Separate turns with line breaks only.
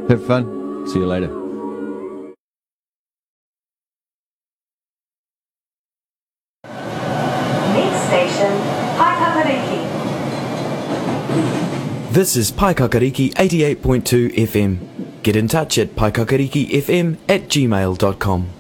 Have fun. See you later.
Next station, Paikakariki.
This is Paikakariki 88.2 FM. Get in touch at paikakarikifm@gmail.com.